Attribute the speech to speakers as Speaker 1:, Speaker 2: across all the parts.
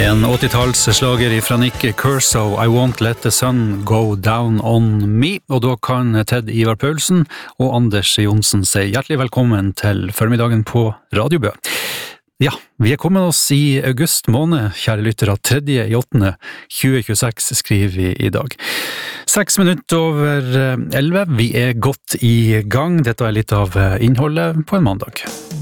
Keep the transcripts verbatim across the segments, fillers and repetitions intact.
Speaker 1: En åttitallsslager fra Nick Kershaw, I Won't Let the Sun Go Down On Me, og da kan Ted Ivar Paulsen og Anders Jonsen si hjertelig velkommen til formiddagen på Radio Bø. Ja, vi er kommet oss i august måned, kjære lyttere, tredje i åttende tjue tjueseks skriver vi i dag. Seks minutter over elleve, vi er godt i gang, dette er litt av innholdet på en mandag.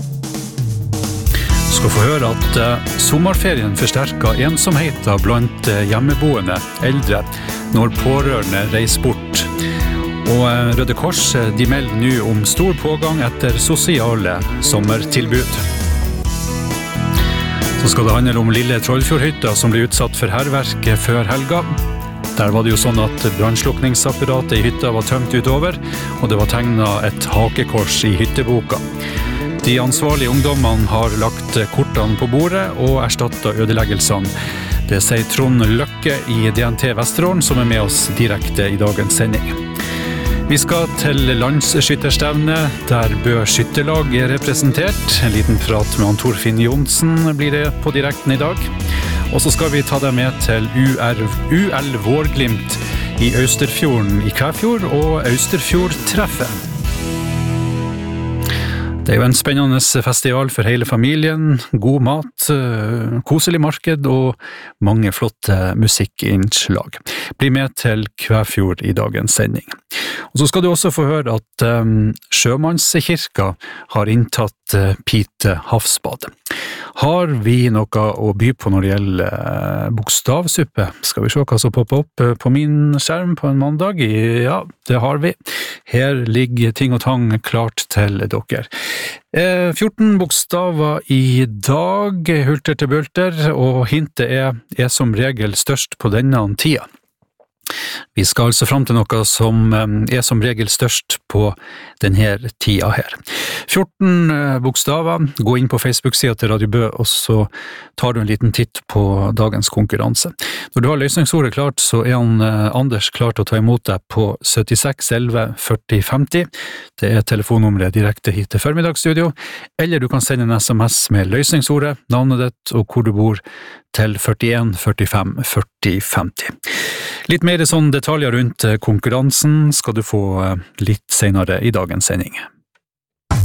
Speaker 1: Du skal få høre at uh, sommerferien forsterker ensomheten blant uh, hjemmeboende eldre når pårørende reiser bort. Og uh, Røde Kors uh, de melder nå om stor pågang etter sosiale sommertilbud. Så skal det handle om lille Trollfjordhytta som ble utsatt for herverk før helga. Der var det jo sånn at brannslukningsapparatet i hytta var tømt utover, og det var tegnet et hakekors i hytteboka. De ansvarlige ungdommene har lagt kortene på bordet og erstattet ødeleggelsene. Det sier Trond Løkke i D N T Vesterålen, som er med oss direkte i dagens sending. Vi skal til landsskytterstevne, der Bø Skytterlag er representert. En liten prat med Torfinn Johnsen blir det på direkten i dag. Og så skal vi ta deg med til U L Vårglimt i Austerfjorden i Kvæfjord og Austerfjordtreffet. Det er jo en spennende festival for hele familien, god mat, koselig marked og mange flotte musikkinnslag. Bli med til Kvæfjord i dagens sending. Og så skal du også få høre at um, Sjømannskirka har inntatt uh, Pite havsbad. Har vi noe å by på når det gjelder uh, bokstavsuppe? Skal vi se hva som popper opp uh, på min skjerm på en mandag? Ja, det har vi. Her ligger ting og tang klart til dere. Eh, fjorten bokstaver i dag, hulter til bulter, og hintet er, er som regel størst på denne tida. Vi skal altså fram til noe som er som regel størst på denne tida her. fjorten bokstaver, gå inn på Facebook-siden til Radio Bø, og så tar du en liten titt på dagens konkurranse. Når du har løsningsordet klart, så er han Anders klart å ta imot deg på syttiseks elleve førti femti. Det er telefonnummeret direkte hit til formiddagsstudio, eller du kan sende en sms med løsningsordet, navnet ditt og hvor du bor, til førtien førtifem førti femti. Litt mer sånn detaljer rundt konkurransen skal du få litt senere i dagens sending.